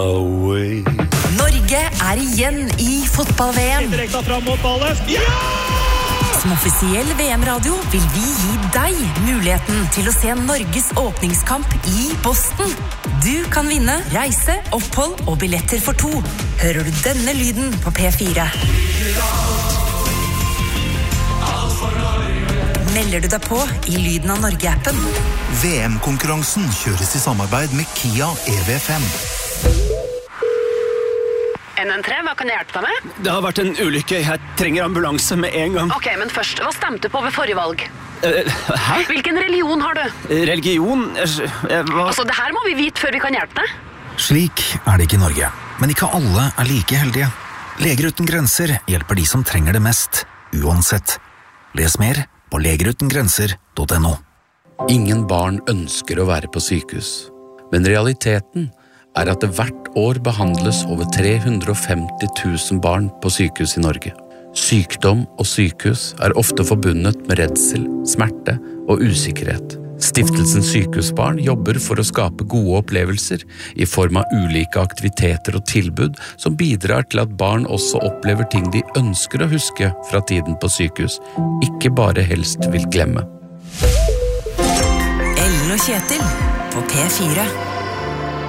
Away. Norge igjen I fotball-VM. Direkte fram mot ballen. Ja! Som offisiell VM-radio vil vi gi deg muligheten til å se Norges åpningskamp I Boston. Du kan vinne reise, opphold og billetter for 2. Hører du denne lyden på P4? Melder du deg på I Lyden av Norge-appen? VM-konkurransen kjøres I samarbeid med Kia EV5. NN3, hva kan jeg hjelpe deg med? Det har vært en ulykke. Jeg trenger ambulanse med en gang. Ok, men først, hva stemte du på ved forrige valg? Hæ? Hvilken religion har du? Religion? Altså, det her må vi vite før vi kan hjelpe deg. Slik det ikke I Norge, men ikke alle like heldige. Leger uten grenser hjelper de som trenger det mest, uansett. Les mer på legerutengrenser.no. Ingen barn ønsker å være på sykehus, men realiteten at det hvert år behandles over 350 000 barn på sykehus I Norge. Sykdom og sykehus ofte forbundet med redsel, smerte og usikkerhet. Stiftelsen Sykehusbarn jobber for å skape gode opplevelser I form av ulike aktiviteter og tilbud som bidrar til at barn også opplever ting de ønsker å huske fra tiden på sykehus, ikke bare helst vil glemme. Ellen og Kjetil på P4.